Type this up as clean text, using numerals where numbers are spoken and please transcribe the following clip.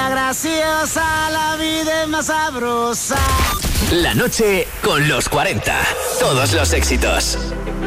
sea graciosa, la vida es más sabrosa. La noche con los 40. Todos los éxitos.